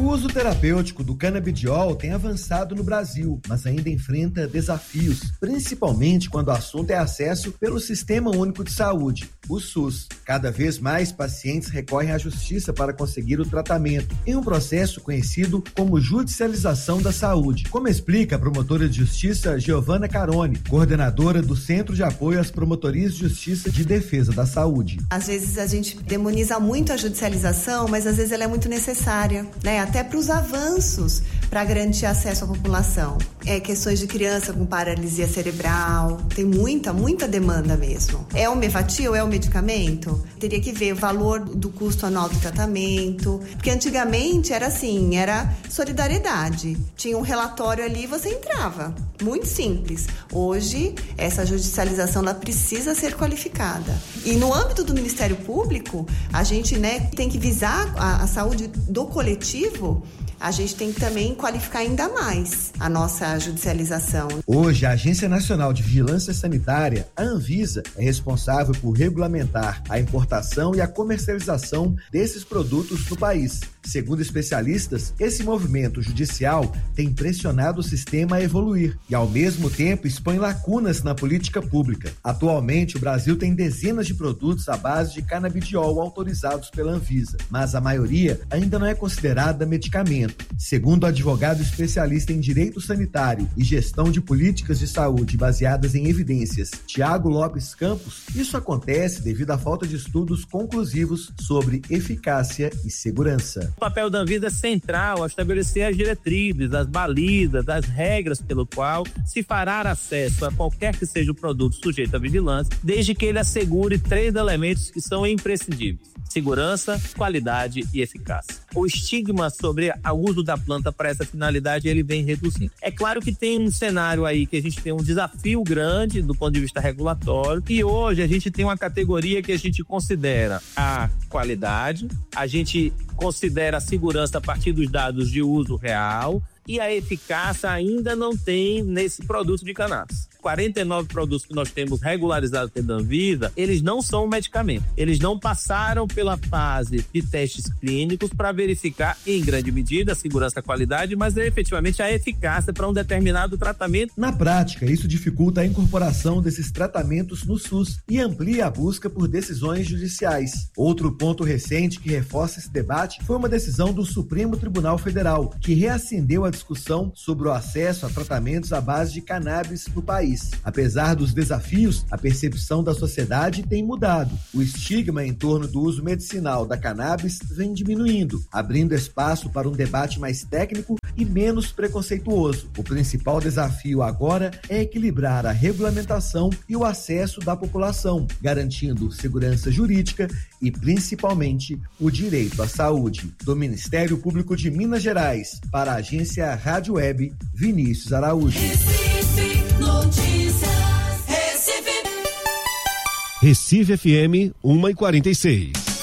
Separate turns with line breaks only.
O uso terapêutico do canabidiol tem avançado no Brasil, mas ainda enfrenta desafios, principalmente quando o assunto é acesso pelo Sistema Único de Saúde, o SUS. Cada vez mais pacientes recorrem à justiça para conseguir o tratamento, em um processo conhecido como judicialização da saúde, como explica a promotora de justiça Giovana Carone, coordenadora do Centro de Apoio às Promotorias de Justiça de Defesa da Saúde.
Às vezes a gente demoniza muito a judicialização, mas às vezes ela é muito necessária, né? Até para os avanços para garantir acesso à população. Questões de criança com paralisia cerebral, tem muita demanda mesmo. É o Mevatil, é o medicamento? Teria que ver o valor do custo anual do tratamento, porque antigamente era assim, era solidariedade. Tinha um relatório ali e você entrava. Muito simples. Hoje, essa judicialização ela precisa ser qualificada. E no âmbito do Ministério Público, a gente, tem que visar a saúde do coletivo. A gente tem que também qualificar ainda mais a nossa judicialização.
Hoje, a Agência Nacional de Vigilância Sanitária, a Anvisa, é responsável por regulamentar a importação e a comercialização desses produtos no país. Segundo especialistas, esse movimento judicial tem pressionado o sistema a evoluir e, ao mesmo tempo, expõe lacunas na política pública. Atualmente, o Brasil tem dezenas de produtos à base de canabidiol autorizados pela Anvisa, mas a maioria ainda não é considerada medicamento. Segundo o advogado especialista em direito sanitário e gestão de políticas de saúde baseadas em evidências, Tiago Lopes Campos, isso acontece devido à falta de estudos conclusivos sobre eficácia e segurança.
O papel da Anvisa é central a estabelecer as diretrizes, as balizas, as regras pelo qual se fará acesso a qualquer que seja o produto sujeito à vigilância, desde que ele assegure 3 elementos que são imprescindíveis: segurança, qualidade e eficácia. O estigma sobre o uso da planta para essa finalidade, ele vem reduzindo. É claro que tem um cenário aí que a gente tem um desafio grande do ponto de vista regulatório, e hoje a gente tem uma categoria que a gente considera a qualidade, a gente considera a segurança a partir dos dados de uso real, e a eficácia ainda não tem nesse produto de cannabis. 49 produtos que nós temos regularizados pela Anvisa, eles não são medicamentos. Eles não passaram pela fase de testes clínicos para verificar, em grande medida, a segurança e a qualidade, mas efetivamente a eficácia para um determinado tratamento.
Na prática, isso dificulta a incorporação desses tratamentos no SUS e amplia a busca por decisões judiciais. Outro ponto recente que reforça esse debate foi uma decisão do Supremo Tribunal Federal, que reacendeu a discussão sobre o acesso a tratamentos à base de cannabis no país. Apesar dos desafios, a percepção da sociedade tem mudado. O estigma em torno do uso medicinal da cannabis vem diminuindo, abrindo espaço para um debate mais técnico e menos preconceituoso. O principal desafio agora é equilibrar a regulamentação e o acesso da população, garantindo segurança jurídica e, principalmente, o direito à saúde. Do Ministério Público de Minas Gerais, para a agência Rádio Web, Vinícius Araújo.
Recife FM 1:46.